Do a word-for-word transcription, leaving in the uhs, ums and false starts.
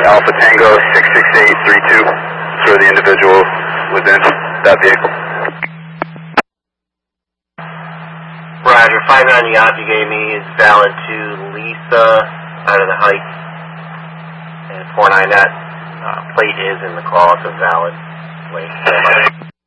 Alpha Tango six six eight three two for the individual within that vehicle. Roger, five nine yacht you gave me is valid to Lisa out of the Heights. And four nine, that uh, plate is in the call, so valid. Wait.